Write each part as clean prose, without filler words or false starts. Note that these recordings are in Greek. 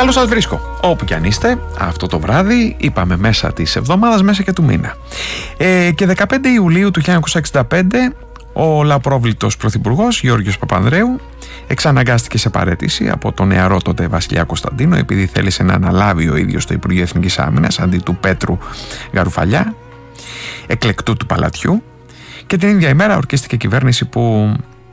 Καλώς σας βρίσκω. Όπου κι αν είστε, αυτό το βράδυ, είπαμε μέσα της εβδομάδας, μέσα και του μήνα. Και 15 Ιουλίου του 1965, ο λαπρόβλητος πρωθυπουργός Γιώργος Παπανδρέου εξαναγκάστηκε σε παραίτηση από τον νεαρό τότε βασιλιά Κωνσταντίνο, επειδή θέλησε να αναλάβει ο ίδιος το Υπουργείο Εθνικής Άμυνας αντί του Πέτρου Γαρουφαλιά, εκλεκτού του παλατιού. Και την ίδια ημέρα ορκίστηκε κυβέρνηση που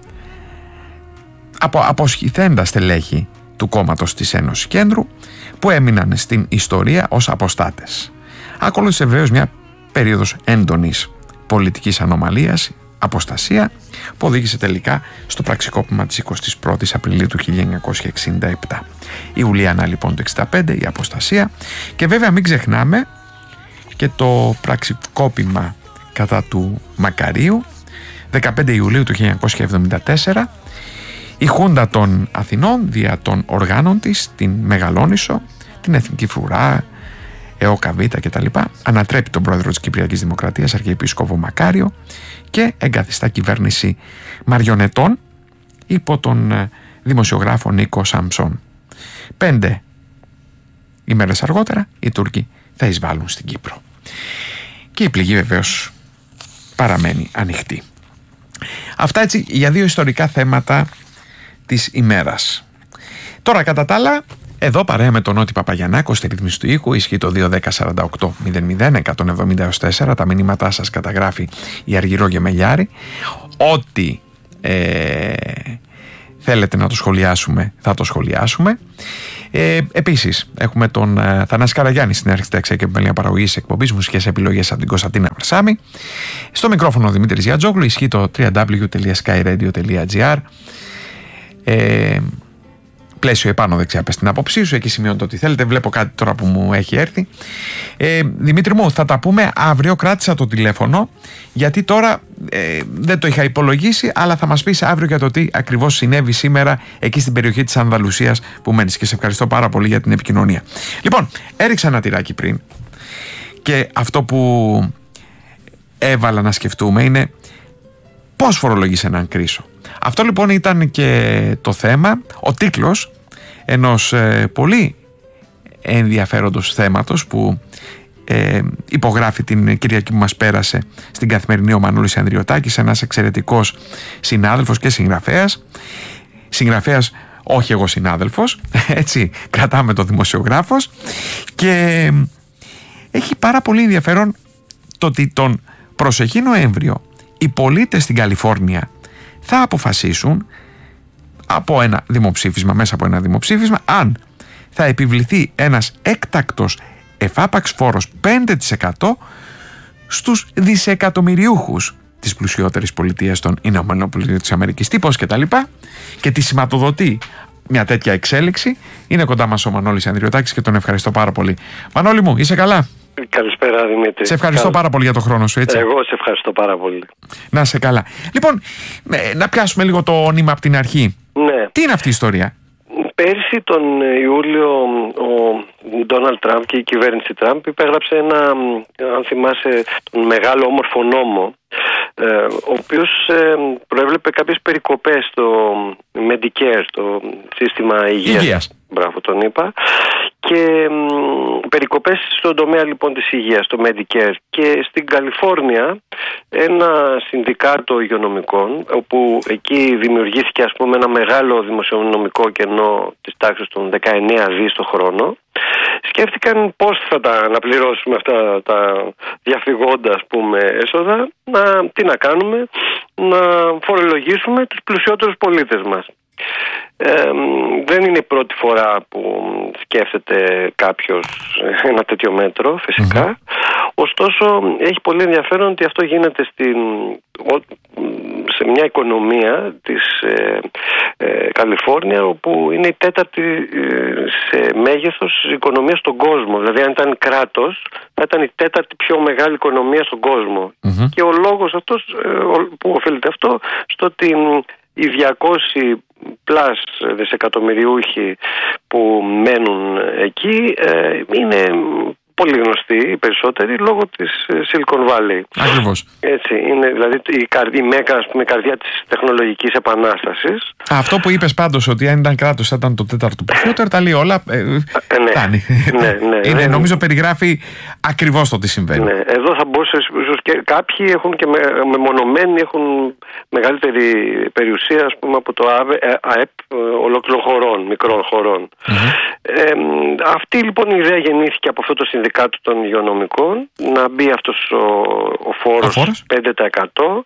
αποσχηθέντα στελέχη του κόμματος της Ένωσης Κέντρου, που έμειναν στην ιστορία ως αποστάτες. Ακολούθησε βεβαίως μια περίοδος έντονης πολιτικής ανομαλίας, αποστασία, που οδήγησε τελικά στο πραξικόπημα της 21ης Απριλίου του 1967. Ιουλιανά λοιπόν το 1965, η αποστασία, και βέβαια μην ξεχνάμε και το πραξικόπημα κατά του Μακαρίου, 15 Ιουλίου του 1974, η Χούντα των Αθηνών, δια των οργάνων της, την Μεγαλόνισσο, την Εθνική Φρουρά, ΕΟΚΑΒ κτλ., ανατρέπει τον πρόεδρο της Κυπριακής Δημοκρατίας, Αρχιεπίσκοπο Μακάριο, και εγκαθιστά κυβέρνηση μαριονετών υπό τον δημοσιογράφο Νίκο Σαμψόν. 5 ημέρες αργότερα οι Τούρκοι θα εισβάλλουν στην Κύπρο. Και η πληγή βεβαίως παραμένει ανοιχτή. Αυτά έτσι για δύο ιστορικά θέματα της ημέρας. Τώρα κατά τα άλλα, εδώ παρέα με τον Νότι Παπαγιαννάκο στη ρύθμιση του ήχου, ισχύει το 210-48-00-170-170. Τα μηνύματά σας καταγράφει η Αργυρό Γεμελιάρη. Ό,τι θέλετε να το σχολιάσουμε, θα το σχολιάσουμε. Επίσης, έχουμε τον Θανάση Καραγιάννη στην αρχιτέξια και επιμέλεια παραγωγής εκπομπής, μουσικές επιλογές από την Κωνσταντίνα Βερσάμη. Στο μικρόφωνο ο Δημήτρης Γιατζόγλου, ισχύει το www.skyradio.gr. Πλαίσιο επάνω δεξιά, πες την άποψή σου, εκεί σημειώνω ό,τι θέλετε. Βλέπω κάτι τώρα που μου έχει έρθει. Δημήτρη μου, θα τα πούμε αύριο. Κράτησα το τηλέφωνο, γιατί τώρα δεν το είχα υπολογίσει, αλλά θα μας πεις αύριο για το τι ακριβώς συνέβη σήμερα εκεί στην περιοχή της Ανδαλουσίας που μένεις, και σε ευχαριστώ πάρα πολύ για την επικοινωνία. Λοιπόν, έριξα ένα τυράκι πριν και αυτό που έβαλα να σκεφτούμε είναι πώς φορολογείς έναν κρίσο. Αυτό λοιπόν ήταν και το θέμα, ο τίτλος ενός πολύ ενδιαφέροντος θέματος που υπογράφει την Κυριακή που μας πέρασε στην Καθημερινή ο Μανώλης Ανδριωτάκης, ένας εξαιρετικός συνάδελφος και συγγραφέας, όχι εγώ συνάδελφος, έτσι κρατάμε το δημοσιογράφος, και έχει πάρα πολύ ενδιαφέρον το ότι τον προσεχή Νοέμβριο οι πολίτες στην Καλιφόρνια θα αποφασίσουν από ένα δημοψήφισμα, μέσα από ένα δημοψήφισμα, αν θα επιβληθεί ένας έκτακτος εφάπαξ φόρος 5% στους δισεκατομμυριούχους της πλουσιότερης πολιτείας των Ηνωμένων Πολιτειών της Αμερικής, τύπος και τα λοιπά, και τη σηματοδοτεί μια τέτοια εξέλιξη. Είναι κοντά μας ο Μανώλης Ανδριωτάκης και τον ευχαριστώ πάρα πολύ. Μανώλη μου, είσαι καλά? Καλησπέρα Δημήτρη. Σε ευχαριστώ πάρα πολύ για το χρόνο σου, έτσι. Εγώ σε ευχαριστώ πάρα πολύ. Να είσαι καλά. Λοιπόν, να πιάσουμε λίγο το νήμα από την αρχή. Ναι. Τι είναι αυτή η ιστορία? Πέρσι τον Ιούλιο ο Ντόναλντ Τραμπ και η κυβέρνηση Τραμπ υπέγραψε ένα, αν θυμάσαι, τον μεγάλο όμορφο νόμο, ο οποίος προέβλεπε κάποιες περικοπές στο Medicare, στο σύστημα υγείας. Μπράβο, τον είπα. Και περικοπές στον τομέα λοιπόν της υγείας, το Medicare. Και στην Καλιφόρνια ένα συνδικάτο υγειονομικών, όπου εκεί δημιουργήθηκε ας πούμε ένα μεγάλο δημοσιονομικό κενό της τάξης των 19 δις το χρόνο, σκέφτηκαν πώς θα τα αναπληρώσουμε αυτά τα διαφυγόντα ας πούμε έσοδα, τι να κάνουμε, να φορολογήσουμε τους πλουσιότερους πολίτες μας. Δεν είναι η πρώτη φορά που σκέφτεται κάποιος ένα τέτοιο μέτρο, φυσικά. Ωστόσο έχει πολύ ενδιαφέρον ότι αυτό γίνεται σε μια οικονομία της Καλιφόρνια, όπου είναι η τέταρτη σε μέγεθος οικονομία στον κόσμο. Δηλαδή αν ήταν κράτος θα ήταν η τέταρτη πιο μεγάλη οικονομία στον κόσμο. Και ο λόγος αυτός που οφείλεται αυτό στο ότι οι 200 πλάς δισεκατομμυριούχοι που μένουν εκεί είναι πολύ γνωστοί οι περισσότεροι λόγω της Silicon Valley. Ακριβώς. Έτσι, είναι δηλαδή η μέκα, ας πούμε, καρδιά της τεχνολογικής επανάστασης. Αυτό που είπες πάντως, ότι αν ήταν κράτος θα ήταν το τέταρτο πλουσιότερο, τα λέει όλα. Ναι. Νομίζω περιγράφει ακριβώς το τι συμβαίνει. Ναι. Εδώ θα μπορούσε ίσως και κάποιοι έχουν και μεμονωμένοι έχουν μεγαλύτερη περιουσία, ας πούμε, από το ΑΕΠ ολόκληρων χωρών, μικρών χωρών. Αυτή λοιπόν η ιδέα γεννήθηκε από αυτό το συνδικάτο των υγειονομικών, να μπει αυτός ο φόρος 5%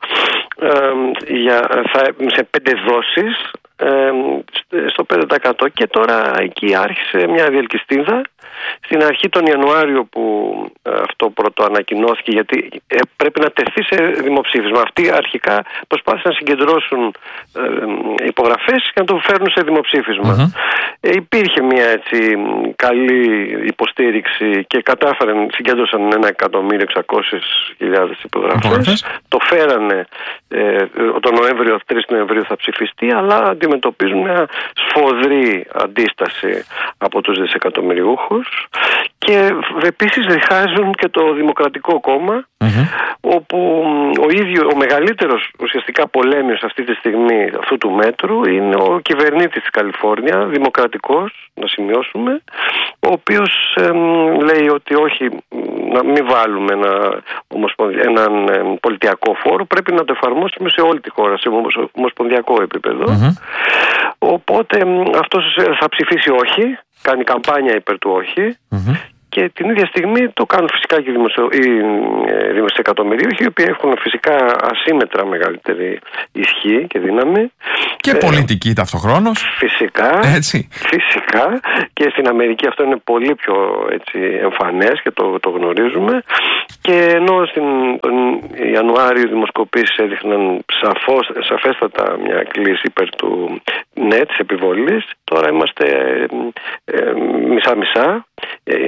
σε 5 δόσεις στο 5%, και τώρα εκεί άρχισε μια διελκυστίδα. Στην αρχή τον Ιανουάριο που αυτό πρώτο ανακοινώθηκε, γιατί πρέπει να τεθεί σε δημοψήφισμα. Αυτοί αρχικά προσπάθησαν να συγκεντρώσουν υπογραφές και να το φέρνουν σε δημοψήφισμα. Υπήρχε μια έτσι καλή υποστήριξη και συγκέντρωσαν 1.600.000 υπογραφές. Το φέρανε τον Νοέμβριο, 3 Νοεμβρίου θα ψηφιστεί, αλλά αντιμετωπίζουν μια σφοδρή αντίσταση από τους δισεκατομμυριούχους. Και επίσης διχάζουν και το Δημοκρατικό Κόμμα, όπου ο μεγαλύτερος ουσιαστικά πολέμιος αυτή τη στιγμή αυτού του μέτρου είναι ο κυβερνήτης της Καλιφόρνια, δημοκρατικός, να σημειώσουμε, ο οποίος λέει ότι όχι, να μην βάλουμε έναν πολιτιακό φόρο, πρέπει να το εφαρμόσουμε σε όλη τη χώρα, σε ομοσπονδιακό επίπεδο. Οπότε αυτός θα ψηφίσει όχι, κάνει καμπάνια υπέρ του όχι, και την ίδια στιγμή το κάνουν φυσικά και οι δημοσιοεκατομμυρίουχοι, οι οποίοι έχουν φυσικά ασύμετρα μεγαλύτερη ισχύ και δύναμη. Και πολιτική ταυτοχρόνως. Φυσικά. Έτσι. Φυσικά. Και στην Αμερική αυτό είναι πολύ πιο έτσι εμφανές και το γνωρίζουμε. Και ενώ τον Ιανουάριο οι δημοσκοπήσεις έδειχναν σαφέστατα μια κλίση υπέρ του της επιβολής, τώρα είμαστε μισά-μισά.